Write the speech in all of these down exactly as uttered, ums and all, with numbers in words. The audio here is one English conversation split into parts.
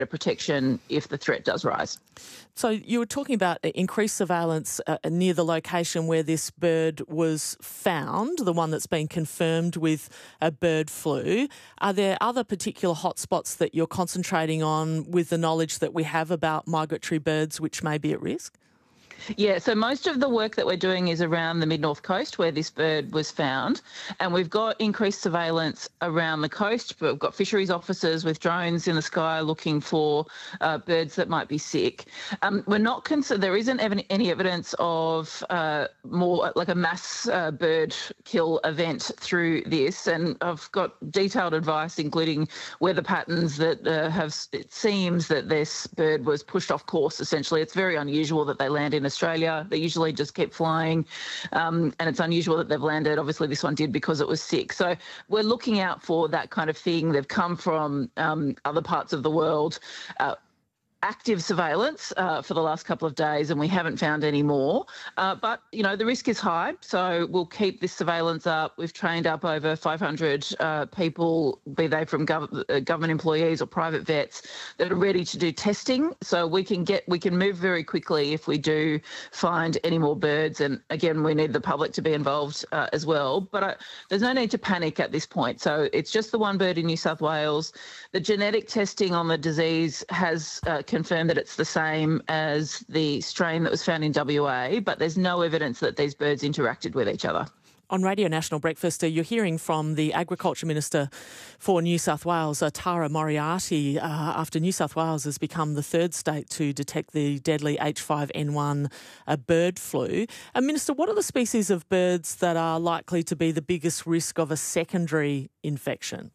protection if the threat does rise. So you were talking about increased surveillance uh, near the location where this bird was found, the one that's been confirmed with a bird flu. Are there other particular hotspots that you're concentrating on with the knowledge that we have about migratory birds which may be at risk? Yeah, so most of the work that we're doing is around the mid-north coast where this bird was found, and we've got increased surveillance around the coast. We've got fisheries officers with drones in the sky looking for uh, birds that might be sick. Um, we're not concerned. There isn't ev- any evidence of uh, more like a mass uh, bird kill event through this, and I've got detailed advice, including weather patterns that uh, have. It seems that this bird was pushed off course. Essentially, it's very unusual that they land in Australia. They usually just keep flying, um, and it's unusual that they've landed. Obviously, this one did because it was sick. So we're looking out for that kind of thing. They've come from um, other parts of the world. Uh, active surveillance uh, for the last couple of days, and we haven't found any more. Uh, but, you know, the risk is high, so we'll keep this surveillance up. We've trained up over five hundred uh, people, be they from gov- uh, government employees or private vets, that are ready to do testing. So we can get, we can move very quickly if we do find any more birds. And again, we need the public to be involved uh, as well. But uh, there's no need to panic at this point. So it's just the one bird in New South Wales. The genetic testing on the disease has uh, confirmed that it's the same as the strain that was found in W A, but there's no evidence that these birds interacted with each other. On Radio National Breakfast, you're hearing from the Agriculture Minister for New South Wales, uh, Tara Moriarty, uh, after New South Wales has become the third state to detect the deadly H five N one uh, bird flu. Uh, Minister, what are the species of birds that are likely to be the biggest risk of a secondary infection?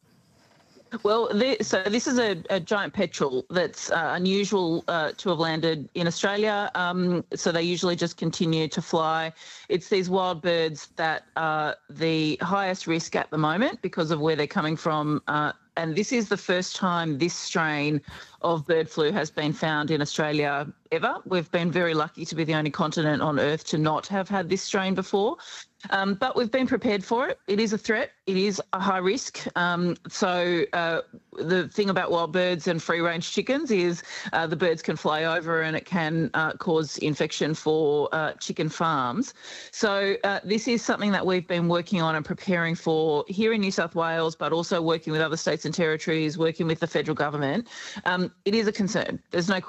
Well, this, so this is a, a giant petrel that's uh, unusual uh, to have landed in Australia. Um, so they usually just continue to fly. It's these wild birds that are the highest risk at the moment because of where they're coming from. Uh, and this is the first time this strain of bird flu has been found in Australia ever. We've been very lucky to be the only continent on Earth to not have had this strain before. Um, but we've been prepared for it. It is a threat. It is a high risk. Um, so uh, the thing about wild birds and free-range chickens is uh, the birds can fly over and it can uh, cause infection for uh, chicken farms. So uh, this is something that we've been working on and preparing for here in New South Wales, but also working with other states and territories, working with the federal government. Um, it is a concern. There's no